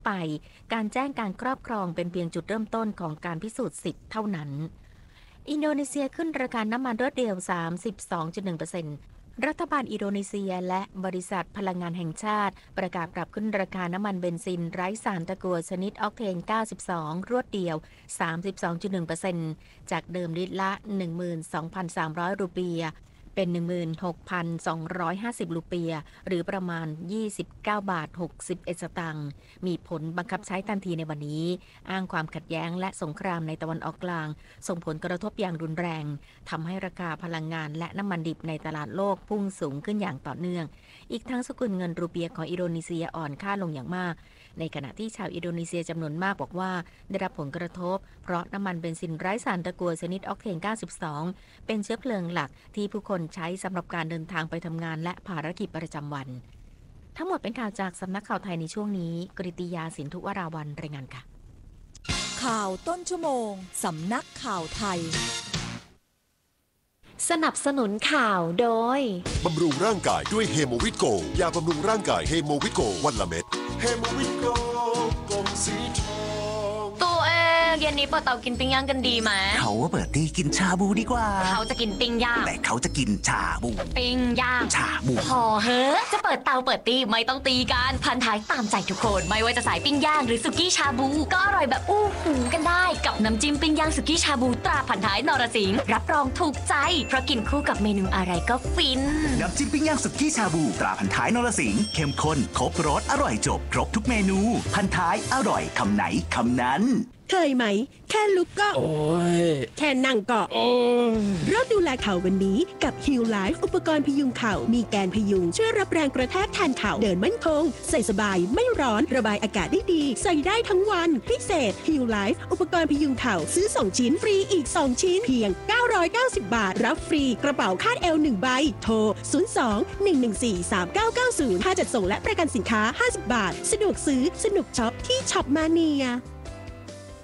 ไปการแจ้งการครอบครองเป็นเพียงจุดเริ่มต้นของการพิสูจน์สิทธิ์เท่านั้นอินโดนีเซียขึ้นราคาน้ำมันรวดเดียว 32.1%รัฐบาลอินโดนีเซียและบริษัทพลังงานแห่งชาติประกาศปรับขึ้นราคาน้ำมันเบนซินไร้สารตะกั่วชนิดออกเทน 92 รวดเดียว 32.1% จากเดิมลิตรละ 12,300 รูเปียห์เป็น 16,250 รูเปียห์หรือประมาณ 29 บาท 61 สตางค์มีผลบังคับใช้ทันทีในวันนี้อ้างความขัดแย้งและสงครามในตะวันออกกลางส่งผลกระทบอย่างรุนแรงทำให้ราคาพลังงานและน้ำมันดิบในตลาดโลกพุ่งสูงขึ้นอย่างต่อเนื่องอีกทั้งสกุลเงินรูเปียห์ของอินโดนีเซียอ่อนค่าลงอย่างมากในขณะที่ชาวอินโดนีเซียจำนวนมากบอกว่าได้รับผลกระทบเพราะน้ำมันเบนซินไร้สารตะกั่วชนิดออกเทน 92 เป็นเชื้อเพลิงหลักที่ผู้คนใช้สำหรับการเดินทางไปทำงานและภารกิจประจำวันทั้งหมดเป็นข่าวจากสำนักข่าวไทยในช่วงนี้กฤติยาสินธุวราวัลย์รายงานค่ะข่าวต้นชั่วโมงสำนักข่าวไทยสนับสนุนข่าวโดยบำรุงร่างกายด้วยเฮโมวิตโกยาบำรุงร่างกายเฮโมวิตโกวันละเม็ดเฮโมวิตโกกลมสีทองตัวเองเย็นนี้เปิดเตากินปิ้งย่างกันดีไหมเขาว่าเปิดตีกินชาบูดีกว่าเขาจะกินปิ้งย่างแต่เขาจะกินชาบูปิ้งย่างชาบูพอเฮ้จะเปิดเตาเปิดตีไม่ต้องตีกันพันท้ายตามใจทุกคนไม่ว่าจะสายปิ้งย่างหรือสุกี้ชาบูก็อร่อยแบบอู้หูกันได้กับน้ำจิ้มปิ้งย่างสุกี้ชาบูตราพันท้ายนรสิงห์รับรองถูกใจเพราะกินคู่กับเมนูอะไรก็ฟินน้ำจิ้มปิ้งย่างสุกี้ชาบูตราพันท้ายนรสิงห์เข้มข้นครบรสอร่อยจบครบทุกเมนูพันท้ายอร่อยคำไหนคำนั้นเคยไหมแค่ลุกก็โอ้ยแค่นั่งก็โอ้ยเริ่มดูแลเข่าวันนี้กับ Heal Life อุปกรณ์พยุงเข่ามีแกนพยุงช่วยรับแรงกระแทกแทนเข่าเดินมั่นคงใส่สบายไม่ร้อนระบายอากาศได้ดีใส่ได้ทั้งวันพิเศษ Heal Life อุปกรณ์พยุงเข่าซื้อ2ชิ้นฟรีอีก2ชิ้นเพียง990 บาทรับฟรีกระเป๋าคาดเอว1ใบโทร02-114-3990ค่าจัดส่งและประกันสินค้า50 บาทสะดวกซื้อสนุกช็อปที่ช็อปมาเนีย